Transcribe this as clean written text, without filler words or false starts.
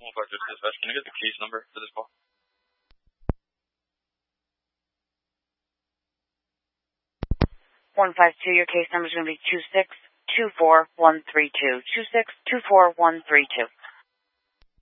Dispatch, can I get the case number for this call? 152, your case number is going to be 2624132. 2624132.